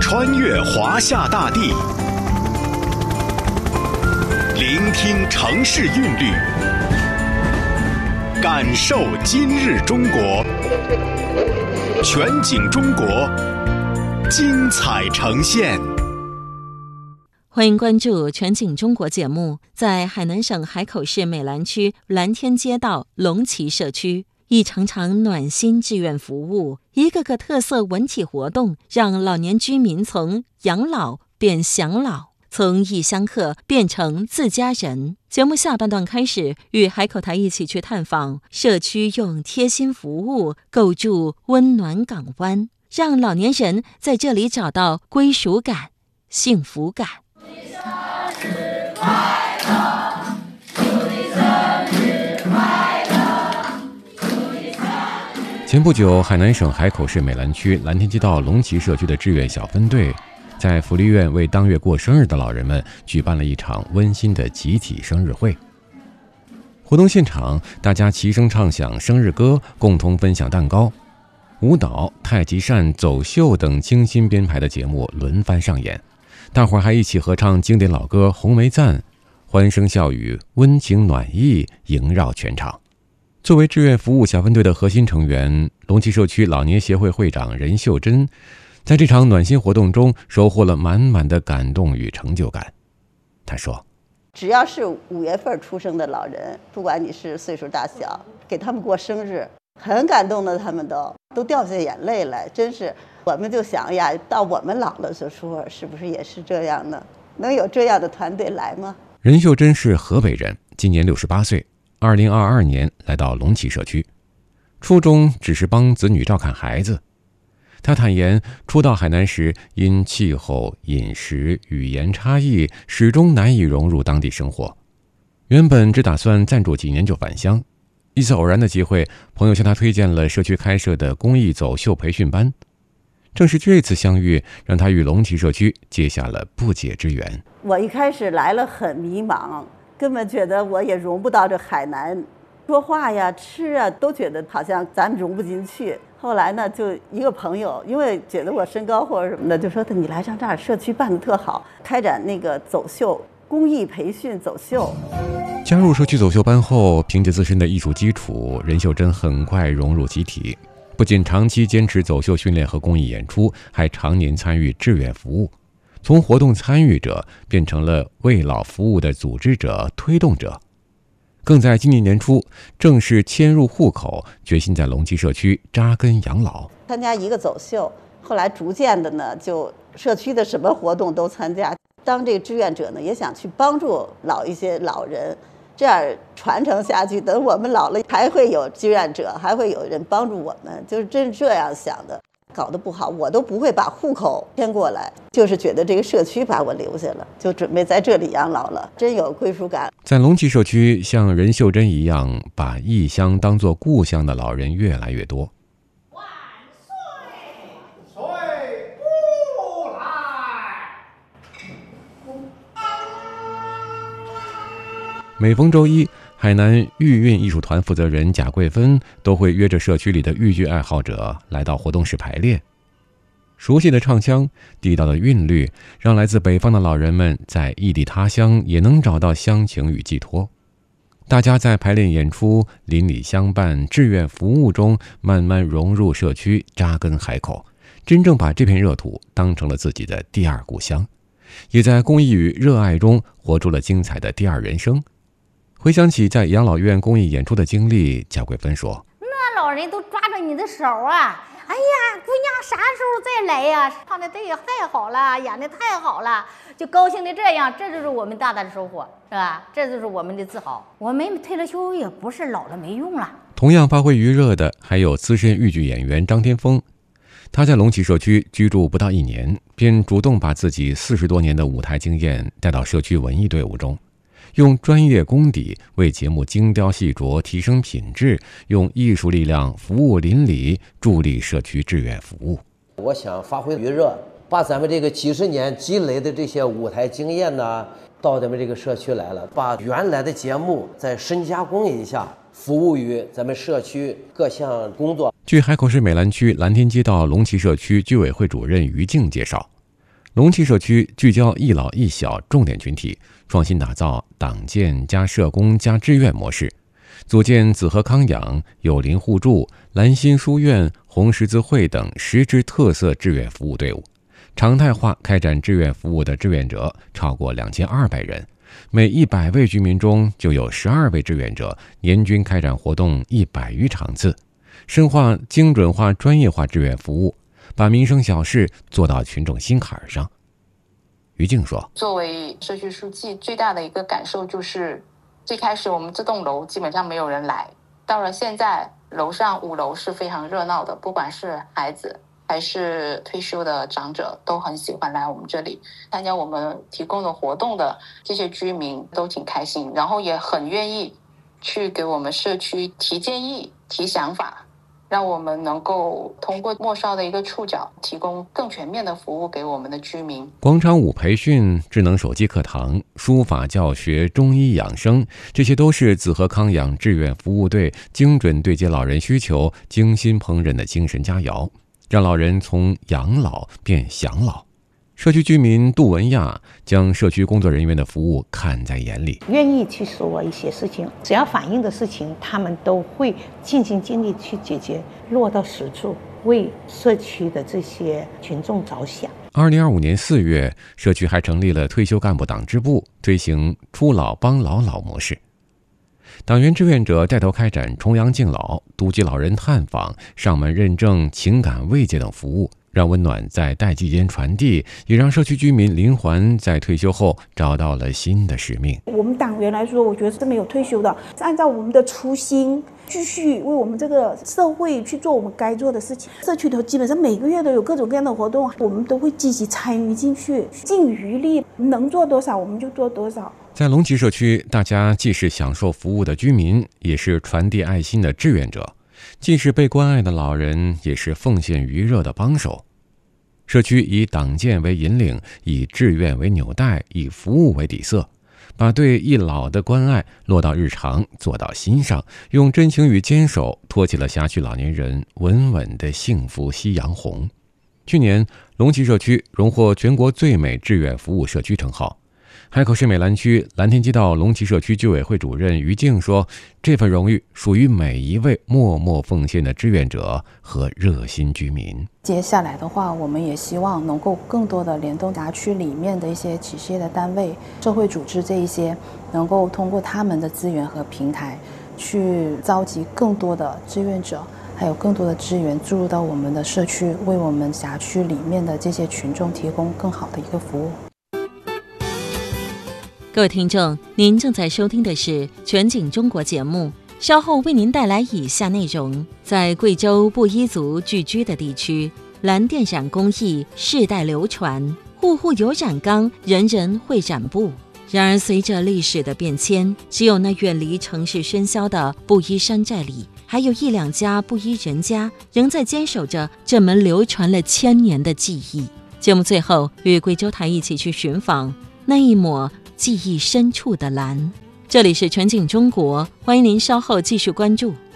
穿越华夏大地，聆听城市韵律，感受今日中国。全景中国，精彩呈现。 欢迎关注全景中国节目。在海南省海口市美兰区蓝天街道龙旗社区，一场场暖心志愿服务，一个个特色文体活动，让老年居民从养老变享老，从异乡客变成自家人。节目下半段开始，与海口台一起去探访社区，用贴心服务构筑温暖港湾，让老年人在这里找到归属感、幸福感。 前不久，海南省海口市美兰区蓝天街道龙旗社区的志愿小分队在福利院为当月过生日的老人们举办了一场温馨的集体生日会。活动现场，大家齐声唱响生日歌，共同分享蛋糕，舞蹈、太极扇、走秀等精心编排的节目轮番上演，大伙儿还一起合唱经典老歌《红梅赞》，欢声笑语，温情暖意萦绕全场。作为志愿服务小分队的核心成员，龙旗社区老年协会会长任秀珍在这场暖心活动中收获了满满的感动与成就感。他说， 只要是5月份出生的老人，不管你是岁数大小，给他们过生日，很感动的，他们都掉下眼泪来。真是，我们就想呀，到我们老了时候，是不是也是这样呢？能有这样的团队来吗？ 任秀珍是河北人，今年68岁，2022年来到龙旗社区，初衷只是帮子女照看孩子。他坦言，初到海南时，因气候、饮食、语言差异，始终难以融入当地生活。原本只打算暂住几年就返乡，一次偶然的机会，朋友向他推荐了社区开设的公益走秀培训班。正是这次相遇，让他与龙旗社区结下了不解之缘。 我一开始来了很迷茫，根本觉得我也融不到这海南，说话呀、吃啊，都觉得好像咱们融不进去。后来呢，就一个朋友，因为觉得我身高或者什么的，就说你来上这儿，社区办得特好，开展那个走秀公益培训走秀。 加入社区走秀班后，凭借自身的艺术基础，任秀珍很快融入集体，不仅长期坚持走秀训练和公益演出，还常年参与志愿服务，从活动参与者变成了为老服务的组织者、推动者。更在今年年初正式迁入户口，决心在龙旗社区扎根养老。 参加一个走秀，后来逐渐的呢，就社区的什么活动都参加。当这个志愿者呢，也想去帮助一些老人，这样传承下去，等我们老了还会有志愿者，还会有人帮助我们，就是真是这样想的。搞得不好，我都不会把户口迁过来，就是觉得这个社区把我留下了，就准备在这里养老了，真有归属感。 在龙旗社区，像任秀珍一样把异乡当作故乡的老人越来越多。 万岁！岁不来。 每逢周一，海南豫韵艺术团负责人贾桂芬都会约着社区里的豫剧爱好者来到活动室排练。熟悉的唱腔、地道的韵律，让来自北方的老人们在异地他乡也能找到乡情与寄托。大家在排练演出、邻里相伴、志愿服务中，慢慢融入社区，扎根海口，真正把这片热土当成了自己的第二故乡，也在公益与热爱中活出了精彩的第二人生。回想起在养老院公益演出的经历，贾桂芬说：“ 那老人都抓着你的手啊！哎呀，姑娘啥时候再来呀？唱的对太好了，演的太好了，就高兴的这样，这就是我们大大的收获，是吧？这就是我们的自豪。我们退了休也不是老了没用了。” 同样发挥余热的还有资深豫剧演员张天峰，他在龙旗社区居住不到1年，便主动把自己40多年的舞台经验带到社区文艺队伍中。用专业功底为节目精雕细琢，提升品质，用艺术力量服务邻里，助力社区志愿服务。 我想发挥余热，把咱们这个几十年积累的这些舞台经验呢，到咱们这个社区来了，把原来的节目再深加工一下，服务于咱们社区各项工作。 据海口市美兰区蓝天街道龙旗社区居委会主任于静介绍， 龙旗社区聚焦一老一小重点群体，创新打造党建加社工加志愿模式，组建紫河康养、友邻互助、兰心书院、红十字会等10支特色志愿服务队伍，常态化开展志愿服务的志愿者超过2200人，每100位居民中就有12位志愿者，年均开展活动100余场次，深化精准化专业化志愿服务，把民生小事做到群众心坎上。于静说， 作为社区书记，最大的一个感受就是最开始我们这栋楼基本上没有人来，到了现在楼上5楼是非常热闹的，不管是孩子还是退休的长者都很喜欢来我们这里参加我们提供的活动的这些居民都挺开心，然后也很愿意去给我们社区提建议提想法，让我们能够通过末梢的一个触角提供更全面的服务给我们的居民。 广场舞培训、智能手机课堂、书法教学、中医养生，这些都是紫河康养志愿服务队精准对接老人需求、精心烹饪的精神佳肴，让老人从养老变享老。社区居民杜文亚将社区工作人员的服务看在眼里， 愿意去说一些事情，只要反映的事情他们都会尽心尽力去解决，落到实处，为社区的这些群众着想。 2025年4月，社区还成立了退休干部党支部，推行出老帮老老模式。党员志愿者带头开展重阳敬老、督击老人探访、上门认证、情感慰藉等服务，让温暖在代际间传递，也让社区居民林环在退休后找到了新的使命。 我们党员来说，我觉得是没有退休的，按照我们的初心，继续为我们这个社会去做我们该做的事情。社区头基本上每个月都有各种各样的活动，我们都会积极参与进去，尽余力，能做多少我们就做多少。 在龙旗社区，大家既是享受服务的居民，也是传递爱心的志愿者，既是被关爱的老人，也是奉献余热的帮手。社区以党建为引领，以志愿为纽带，以服务为底色，把对一老的关爱落到日常，做到心上，用真情与坚守托起了辖区老年人稳稳的幸福夕阳红。去年，龙旗社区荣获全国最美志愿服务社区称号。海口市美兰区蓝天街道龙旗社区居委会主任于静说，这份荣誉属于每一位默默奉献的志愿者和热心居民。 接下来的话，我们也希望能够更多的联动辖区里面的一些企事业的单位、社会组织这一些，能够通过他们的资源和平台，去召集更多的志愿者，还有更多的资源注入到我们的社区，为我们辖区里面的这些群众提供更好的一个服务。 各位听众，您正在收听的是全景中国节目，稍后为您带来以下内容。在贵州布依族聚居的地区，蓝靛染工艺世代流传，户户有染缸，人人会染布。然而随着历史的变迁，只有那远离城市喧嚣的布依山寨里，还有1、2家布依人家仍在坚守着这门流传了1000年的技艺。节目最后与贵州台一起去寻访那一抹记忆深处的蓝。这里是全景中国，欢迎您稍后继续关注。